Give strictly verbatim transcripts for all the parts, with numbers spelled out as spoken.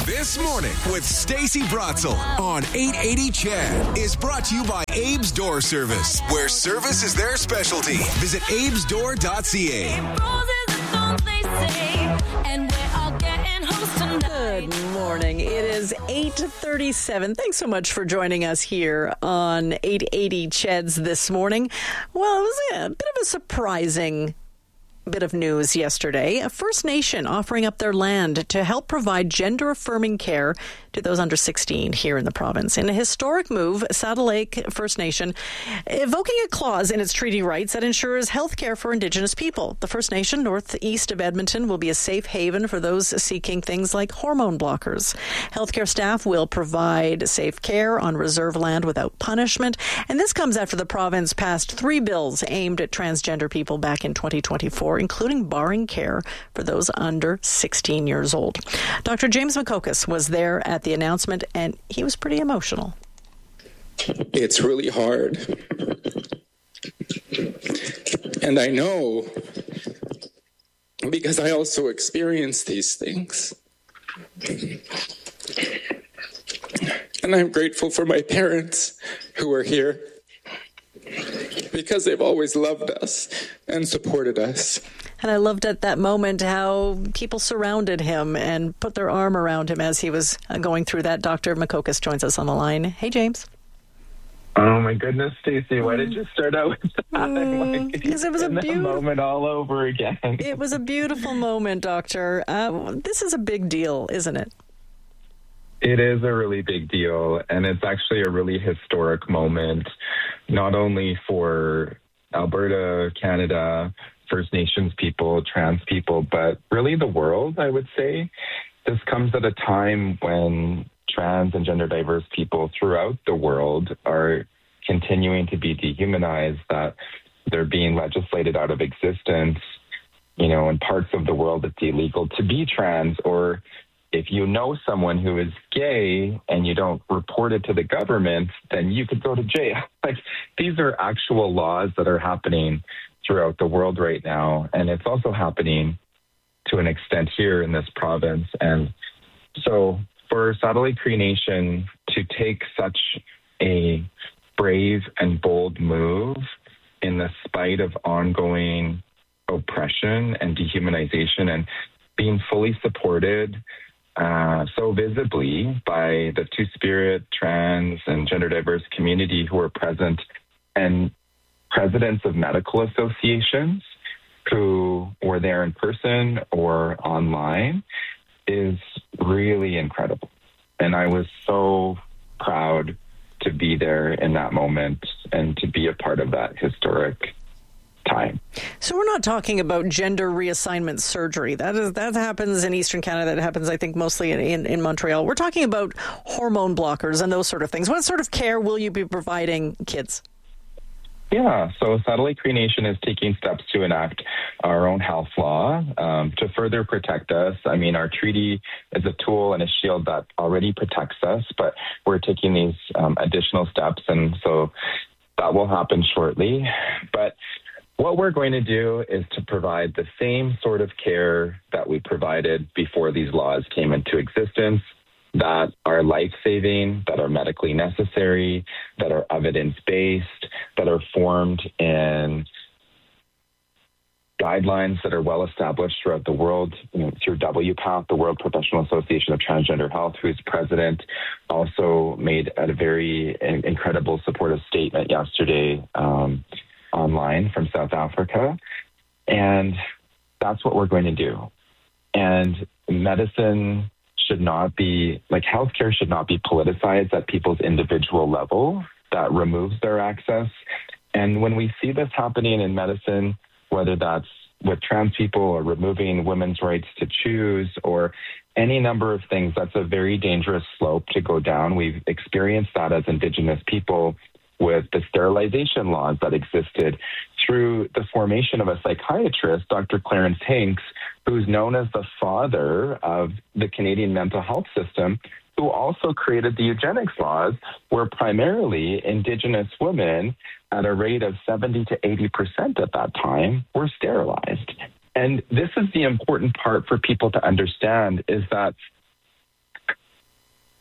This Morning with Stacey Brotzel on eight eighty C H E D is brought to you by Abe's Door Service, where service is their specialty. Visit abes door dot c a. Good morning. It is eight thirty-seven. Thanks so much for joining us here on eight eighty C H E Ds this morning. Well, it was a bit of a surprising bit of news yesterday. A First Nation offering up their land to help provide gender-affirming care to those under sixteen here in the province. In a historic move, Saddle Lake First Nation evoking a clause in its treaty rights that ensures health care for Indigenous people. The First Nation northeast of Edmonton will be a safe haven for those seeking things like hormone blockers. Healthcare staff will provide safe care on reserve land without punishment. And this comes after the province passed three bills aimed at transgender people back in twenty twenty-four, including barring care for those under sixteen years old. Doctor James Makokis was there at the announcement, and he was pretty emotional. It's really hard. And I know because I also experienced these things. And I'm grateful for my parents who are here because they've always loved us and supported us. And I loved at that moment how people surrounded him and put their arm around him as he was going through that. Doctor Makokis joins us on the line. Hey, James. Oh, my goodness, Stacey. Why did you start out with that? Mm, because it was a beautiful moment all over again. It was a beautiful moment, Doctor. Uh, this is a big deal, isn't it? It is a really big deal, and it's actually a really historic moment, not only for Alberta, Canada, First Nations people, trans people, but really the world, I would say. This comes at a time when trans and gender diverse people throughout the world are continuing to be dehumanized, that they're being legislated out of existence. You know, in parts of the world, it's illegal to be trans, or if you know someone who is gay and you don't report it to the government, then you could go to jail. Like, these are actual laws that are happening throughout the world right now. And it's also happening to an extent here in this province. And so for Saddle Lake Cree Nation to take such a brave and bold move in the spite of ongoing oppression and dehumanization, and being fully supported uh, so visibly by the Two-Spirit, trans, and gender diverse community who are present, and presidents of medical associations who were there in person or online, is really incredible. And I was so proud to be there in that moment and to be a part of that historic time. So we're not talking about gender reassignment surgery. That is that happens in Eastern Canada. That happens, I think, mostly in, in, in Montreal. We're talking about hormone blockers and those sort of things. What sort of care will you be providing kids? Yeah, so Saddle Lake Cree Nation is taking steps to enact our own health law um, to further protect us. I mean, our treaty is a tool and a shield that already protects us, but we're taking these um, additional steps, and so that will happen shortly. But what we're going to do is to provide the same sort of care that we provided before these laws came into existence, that are life-saving, that are medically necessary, that are evidence-based, that are formed in guidelines that are well established throughout the world, you know, through W PATH, the World Professional Association of Transgender Health, whose president also made a very incredible supportive statement yesterday um, online from South Africa. And that's what we're going to do. And medicine should not be, like healthcare should not be politicized at people's individual level. That removes their access. And when we see this happening in medicine, whether that's with trans people or removing women's rights to choose or any number of things, that's a very dangerous slope to go down. We've experienced that as Indigenous people with the sterilization laws that existed through the formation of a psychiatrist, Doctor Clarence Hinks, who's known as the father of the Canadian mental health system, who also created the eugenics laws, where primarily Indigenous women at a rate of seventy to eighty percent at that time were sterilized. And this is the important part for people to understand, is that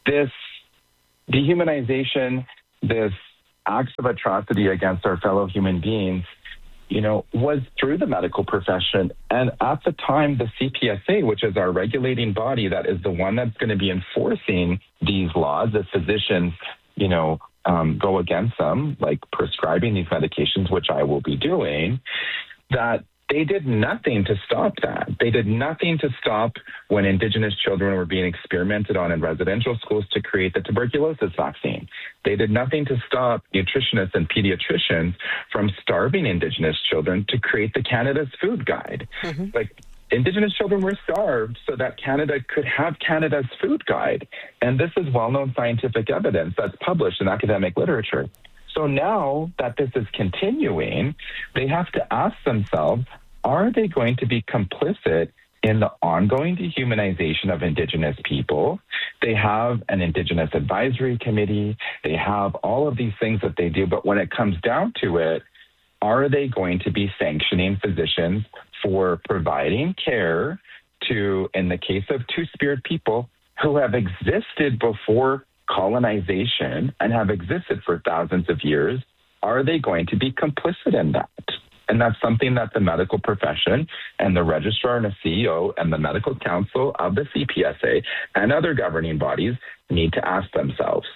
this dehumanization, this acts of atrocity against our fellow human beings, you know, was through the medical profession. And at the time, the C P S A, which is our regulating body, that is the one that's going to be enforcing these laws if physicians, you know, um, go against them, like prescribing these medications, which I will be doing, that they did nothing to stop that. They did nothing to stop when Indigenous children were being experimented on in residential schools to create the tuberculosis vaccine. They did nothing to stop nutritionists and pediatricians from starving Indigenous children to create the Canada's Food Guide. Mm-hmm. Like, Indigenous children were starved so that Canada could have Canada's Food Guide. And this is well-known scientific evidence that's published in academic literature. So now that this is continuing, they have to ask themselves, are they going to be complicit in the ongoing dehumanization of Indigenous people? They have an Indigenous Advisory Committee. They have all of these things that they do. But when it comes down to it, are they going to be sanctioning physicians for providing care to, in the case of Two-Spirit people, who have existed before colonization and have existed for thousands of years? Are they going to be complicit in that? And that's something that the medical profession and the registrar and the C E O and the medical council of the C P S A and other governing bodies need to ask themselves.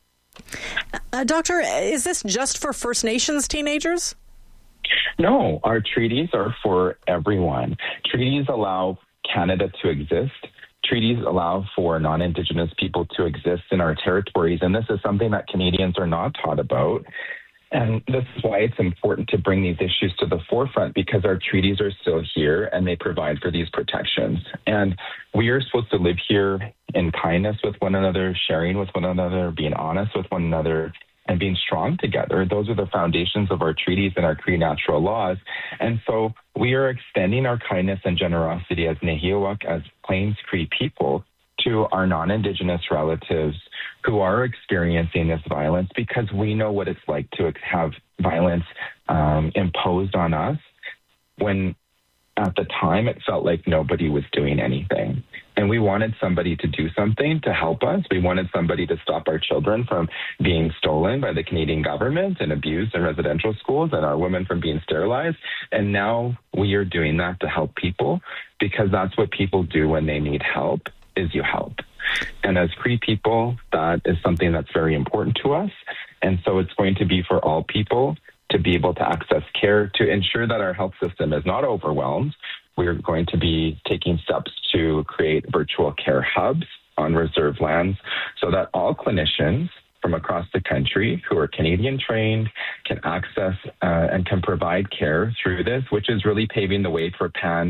Uh, doctor, is this just for First Nations teenagers? No, our treaties are for everyone. Treaties allow Canada to exist. Treaties allow for non-Indigenous people to exist in our territories, and this is something that Canadians are not taught about. And this is why it's important to bring these issues to the forefront, because our treaties are still here and they provide for these protections. And we are supposed to live here in kindness with one another, sharing with one another, being honest with one another, and being strong together. Those are the foundations of our treaties and our Cree natural laws. And so we are extending our kindness and generosity as Nahiawak, as Plains Cree people, to our non-Indigenous relatives who are experiencing this violence, because we know what it's like to have violence um, imposed on us when at the time it felt like nobody was doing anything. And we wanted somebody to do something to help us. We wanted somebody to stop our children from being stolen by the Canadian government and abused in residential schools, and our women from being sterilized. And now we are doing that to help people, because that's what people do when they need help, is you help. And as Cree people, that is something that's very important to us. And so it's going to be for all people to be able to access care, to ensure that our health system is not overwhelmed. We're going to be taking steps to create virtual care hubs on reserve lands so that all clinicians from across the country who are Canadian trained can access uh, and can provide care through this, which is really paving the way for pan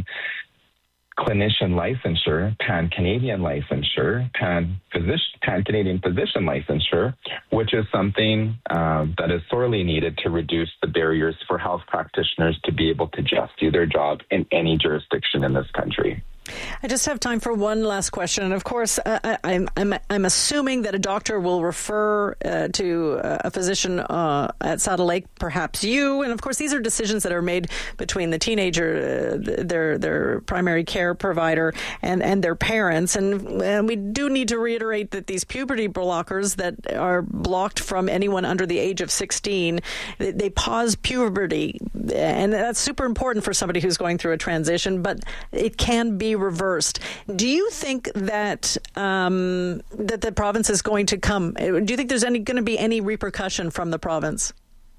clinician licensure, pan-Canadian licensure, pan-physician, pan-Canadian physician licensure, which is something um, that is sorely needed to reduce the barriers for health practitioners to be able to just do their job in any jurisdiction in this country. I just have time for one last question. And of course, uh, I, I'm, I'm I'm assuming that a doctor will refer uh, to a physician uh, at Saddle Lake, perhaps you. And of course, these are decisions that are made between the teenager, uh, their their primary care provider, and, and their parents. And, and we do need to reiterate that these puberty blockers that are blocked from anyone under the age of sixteen, they, they pause puberty. And that's super important for somebody who's going through a transition, but it can be reversed. Do you think that um, that the province is going to come? Do you think there's any going to be any repercussion from the province?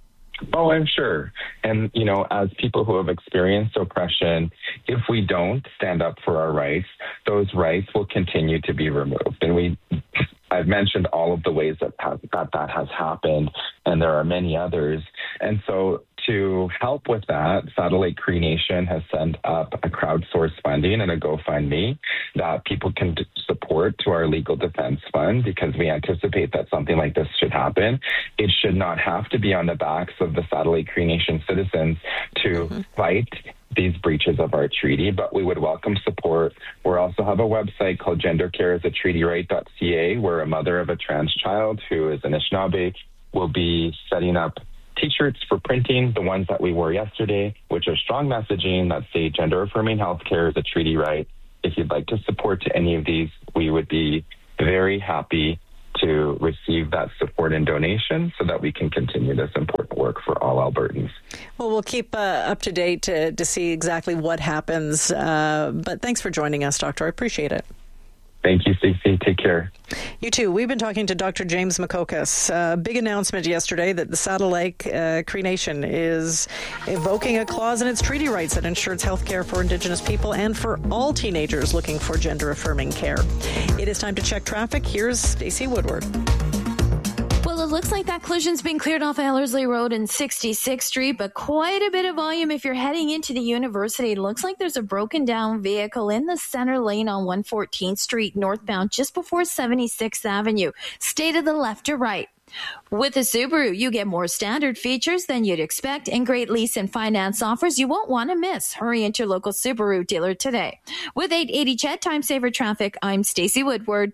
Oh, I'm sure. And, you know, as people who have experienced oppression, if we don't stand up for our rights, those rights will continue to be removed. And we, I've mentioned all of the ways that that, that has happened, and there are many others. And so to help with that, Saddle Lake Cree Nation has sent up a crowdsourced funding and a GoFundMe that people can d- support to our legal defense fund, because we anticipate that something like this should happen. It should not have to be on the backs of the Saddle Lake Cree Nation citizens to mm-hmm. fight these breaches of our treaty, but we would welcome support. We also have a website called gender care is a treaty right dot c a, where a mother of a trans child who is Anishinaabe will be setting up T-shirts for printing, the ones that we wore yesterday, which are strong messaging that say gender affirming healthcare is a treaty right. If you'd like to support to any of these, we would be very happy to receive that support and donation so that we can continue this important work for all Albertans. Well, we'll keep uh, up to date to, to see exactly what happens. Uh, but thanks for joining us, Doctor. I appreciate it. Thank you, Stacey. Take care. You too. We've been talking to Doctor James Makokis. A uh, big announcement yesterday that the Saddle Lake uh, Cree Nation is evoking a clause in its treaty rights that ensures health care for Indigenous people and for all teenagers looking for gender-affirming care. It is time to check traffic. Here's Stacey Woodward. Well, it looks like that collision's been cleared off Ellerslie Road and sixty-sixth Street, but quite a bit of volume if you're heading into the university. It looks like there's a broken down vehicle in the center lane on one fourteenth Street northbound just before seventy-sixth Avenue. Stay to the left or right. With a Subaru, you get more standard features than you'd expect and great lease and finance offers you won't want to miss. Hurry into your local Subaru dealer today. With eight eighty C H E D Time Saver Traffic, I'm Stacey Woodward.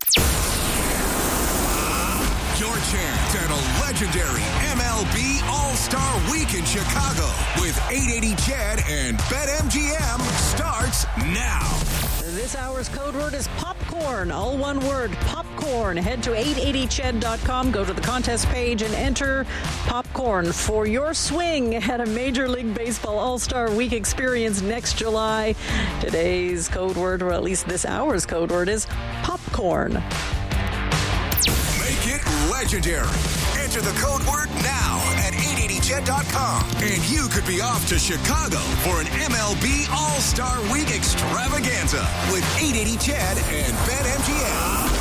Your chance at a legendary M L B All-Star Week in Chicago with eight eighty C H E D and BetMGM starts now. This hour's code word is popcorn. All one word, popcorn. Head to eight eighty C H E D dot com, go to the contest page, and enter popcorn for your swing at a Major League Baseball All-Star Week experience next July. Today's code word, or at least this hour's code word, is popcorn. Make it legendary. Enter the code word now at eight eighty C H E D dot com. And you could be off to Chicago for an M L B All-Star Week extravaganza with eight eighty C H E D and BetMGM.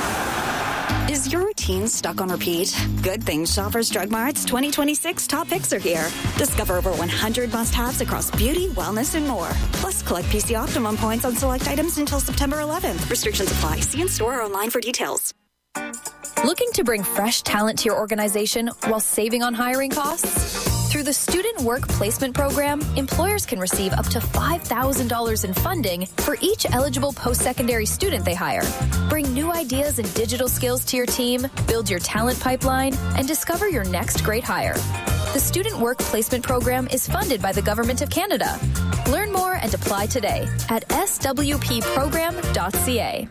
Is your routine stuck on repeat? Good things Shoppers Drug Mart's twenty twenty-six top picks are here. Discover over one hundred must-haves across beauty, wellness, and more. Plus, collect P C Optimum points on select items until September eleventh. Restrictions apply. See in store or online for details. Looking to bring fresh talent to your organization while saving on hiring costs? Through the Student Work Placement Program, employers can receive up to five thousand dollars in funding for each eligible post-secondary student they hire. Bring new ideas and digital skills to your team, build your talent pipeline, and discover your next great hire. The Student Work Placement Program is funded by the Government of Canada. Learn more and apply today at s w p program dot c a.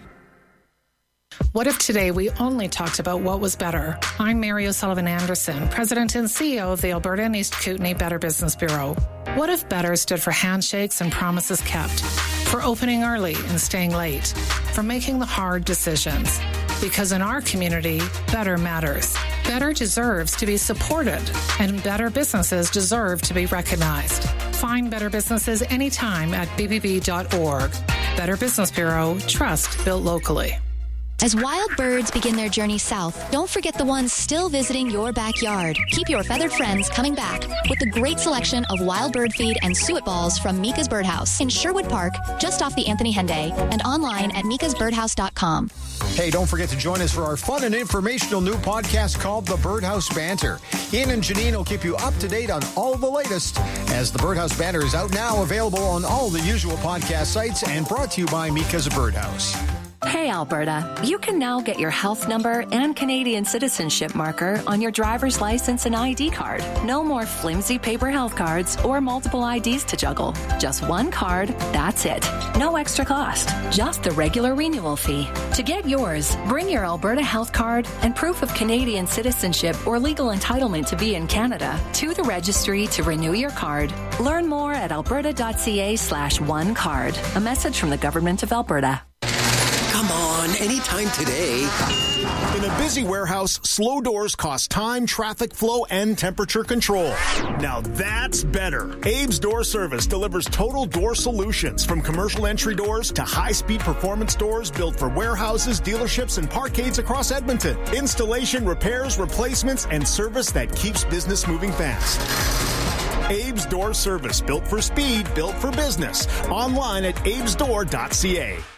What if today we only talked about what was better? I'm Mary O'Sullivan Anderson, President and C E O of the Alberta and East Kootenay Better Business Bureau. What if better stood for handshakes and promises kept, for opening early and staying late, for making the hard decisions? Because in our community, better matters. Better deserves to be supported, and better businesses deserve to be recognized. Find better businesses anytime at b b b dot org. Better Business Bureau, trust built locally. As wild birds begin their journey south, don't forget the ones still visiting your backyard. Keep your feathered friends coming back with the great selection of wild bird feed and suet balls from Mika's Birdhouse in Sherwood Park, just off the Anthony Henday, and online at mikas birdhouse dot com. Hey, don't forget to join us for our fun and informational new podcast called The Birdhouse Banter. Ian and Janine will keep you up to date on all the latest, as The Birdhouse Banter is out now, available on all the usual podcast sites, and brought to you by Mika's Birdhouse. Hey, Alberta, you can now get your health number and Canadian citizenship marker on your driver's license and I D card. No more flimsy paper health cards or multiple I Ds to juggle. Just one card, that's it. No extra cost, just the regular renewal fee. To get yours, bring your Alberta health card and proof of Canadian citizenship or legal entitlement to be in Canada to the registry to renew your card. Learn more at alberta dot c a slash one card. A message from the Government of Alberta. Come on, anytime today. In a busy warehouse, slow doors cost time, traffic flow, and temperature control. Now that's better. Abe's Door Service delivers total door solutions, from commercial entry doors to high-speed performance doors built for warehouses, dealerships, and parkades across Edmonton. Installation, repairs, replacements, and service that keeps business moving fast. Abe's Door Service, built for speed, built for business. Online at abes door dot c a.